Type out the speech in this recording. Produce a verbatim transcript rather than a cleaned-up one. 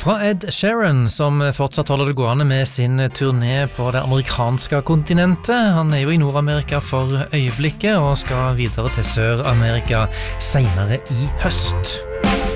Fra Ed Sheeran, som fortsatt holder det gående med sin turné på det amerikanske kontinentet. Han er jo i Nord-Amerika for øyeblikket og skal videre til Sør-Amerika senere i høst.